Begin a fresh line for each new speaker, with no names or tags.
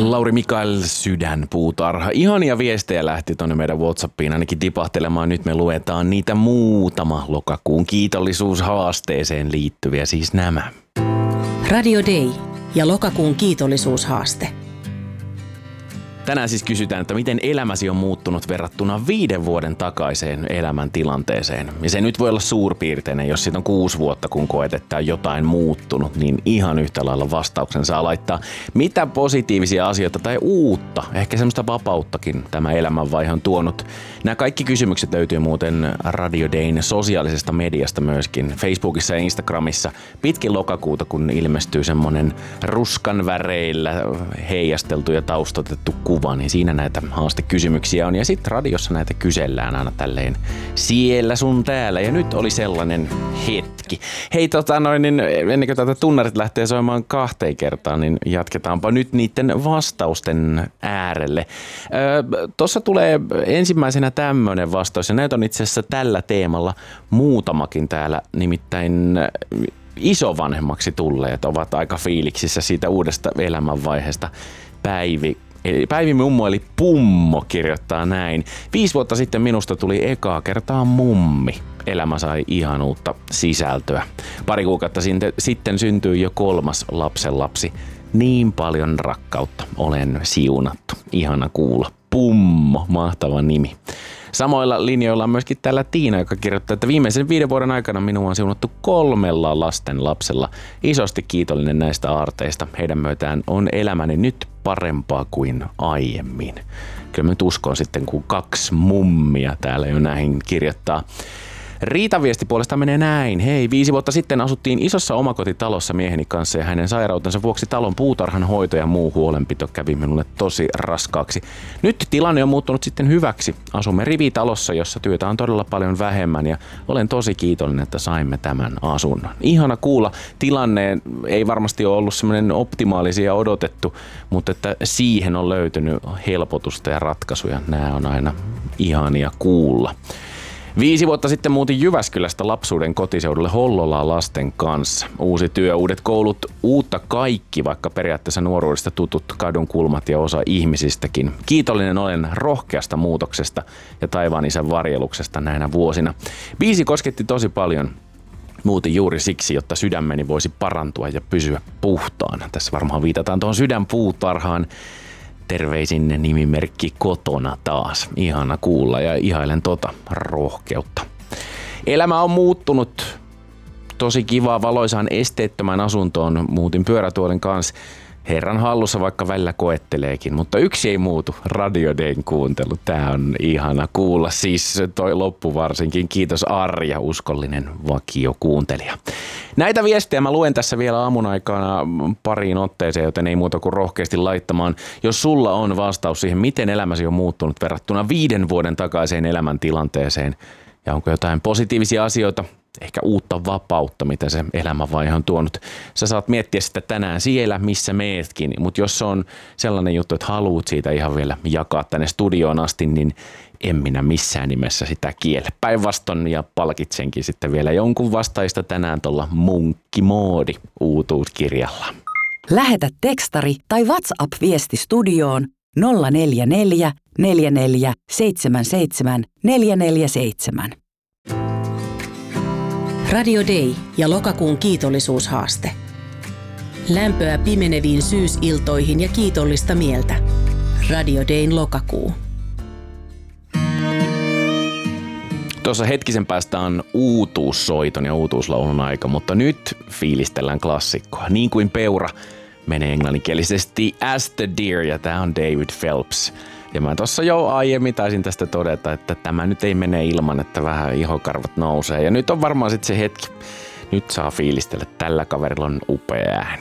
Lauri Mikael, Sydänpuutarha. Ihania viestejä lähti tuonne meidän WhatsAppiin ainakin tipahtelemaan. Nyt me luetaan niitä muutama lokakuun kiitollisuushaasteeseen liittyviä, siis nämä.
Radio Day ja lokakuun kiitollisuushaaste.
Tänään siis kysytään, että miten elämäsi on muuttunut verrattuna 5 vuoden takaiseen elämäntilanteeseen. Ja se nyt voi olla suurpiirteinen, jos siitä on 6 vuotta, kun koet, että on jotain muuttunut, niin ihan yhtä lailla vastauksen saa laittaa. Mitä positiivisia asioita tai uutta, ehkä semmoista vapauttakin tämä elämänvaihe on tuonut. Nämä kaikki kysymykset löytyy muuten Radio Dayn sosiaalisesta mediasta myöskin, Facebookissa ja Instagramissa. Pitkin lokakuuta, kun ilmestyy semmoinen ruskan väreillä heijasteltu ja taustotettu kuva, niin siinä näitä haastekysymyksiä on. Ja sitten radiossa näitä kysellään aina tälleen siellä sun täällä. Ja nyt oli sellainen hetki. Hei niin ennen kuin tätä tunnarit lähtee soimaan 2 kertaan, niin jatketaanpa nyt niiden vastausten äärelle. Tuossa tulee ensimmäisenä tämmöinen vastaus, ja näitä on itse asiassa tällä teemalla muutamakin täällä, nimittäin isovanhemmaksi tulleet ovat aika fiiliksissä siitä uudesta elämänvaiheesta. Päivi mummo eli Pummo kirjoittaa näin. 5 vuotta sitten minusta tuli ekaa kertaa mummi. Elämä sai ihan uutta sisältöä. 2 kuukautta sitten syntyi jo 3. lapsenlapsi. Niin paljon rakkautta. Olen siunattu. Ihana kuulla. Pummo, mahtava nimi. Samoilla linjoilla on myöskin täällä Tiina, joka kirjoittaa, että viimeisen 5 vuoden aikana minua on siunattu 3 lasten lapsella. Isosti kiitollinen näistä aarteista. Heidän myötään on elämäni nyt parempaa kuin aiemmin. Kyllä mä nyt uskon sitten, kun 2 mummia täällä jo näihin kirjoittaa. Riita-viesti puolestaan menee näin. Hei, 5 vuotta sitten asuttiin isossa omakotitalossa mieheni kanssa ja hänen sairautensa vuoksi talon puutarhan hoito ja muu huolenpito kävi minulle tosi raskaaksi. Nyt tilanne on muuttunut sitten hyväksi. Asumme rivitalossa, jossa työtä on todella paljon vähemmän ja olen tosi kiitollinen, että saimme tämän asunnon. Ihana kuulla. Tilanne ei varmasti ole ollut semmoinen optimaalisia odotettu, mutta että siihen on löytynyt helpotusta ja ratkaisuja. Nämä on aina ihania kuulla. 5 vuotta sitten muutin Jyväskylästä lapsuuden kotiseudulle Hollolaan lasten kanssa. Uusi työ, uudet koulut, uutta kaikki, vaikka periaatteessa nuoruudesta tutut kadun kulmat ja osa ihmisistäkin. Kiitollinen olen rohkeasta muutoksesta ja taivaan isän varjeluksesta näinä vuosina. Biisi kosketti tosi paljon. Muutin juuri siksi, jotta sydämeni voisi parantua ja pysyä puhtaana. Tässä varmaan viitataan tuohon Sydänpuutarhaan. Terveisin nimimerkki kotona taas. Ihana kuulla ja ihailen rohkeutta. Elämä on muuttunut. Tosi kivaa valoisaan esteettömään asuntoon. Muutin pyörätuolin kanssa. Herran hallussa vaikka välillä koetteleekin, mutta yksi ei muutu, Radio Dayn kuuntelu. Tää on ihana kuulla, siis toi loppu varsinkin. Kiitos Arja, uskollinen vakiokuuntelija. Näitä viestejä mä luen tässä vielä aamun aikana pariin otteeseen, joten ei muuta kuin rohkeasti laittamaan. Jos sulla on vastaus siihen, miten elämäsi on muuttunut verrattuna 5 vuoden takaiseen elämäntilanteeseen, ja onko jotain positiivisia asioita, ehkä uutta vapautta, mitä se elämänvaihe on tuonut. Sä saat miettiä sitä tänään siellä, missä meetkin, mutta jos se on sellainen juttu, että haluat siitä ihan vielä jakaa tänne studioon asti, niin en minä missään nimessä sitä kiellä. Päinvastoin ja palkitsenkin sitten vielä jonkun vastaista tänään tuolla Munkkimoodi uutuuskirjalla.
Lähetä tekstari tai WhatsApp-viesti studioon 044 44 77 447. Radio Day ja lokakuun kiitollisuushaaste. Lämpöä pimeneviin syysiltoihin ja kiitollista mieltä. Radio Dayn lokakuu.
Tuossa hetkisen päästä on uutuussoiton ja uutuuslaulun aika, mutta nyt fiilistellään klassikkoa. Niin kuin peura menee englanninkielisesti As the Deer, ja tää on David Phelps. Ja mä tuossa jo aiemmin taisin tästä todeta, että tämä nyt ei mene ilman, että vähän ihokarvat nousee. Ja nyt on varmaan sitten se hetki. Nyt saa fiilistellä. Tällä kaverilla on upea ääni.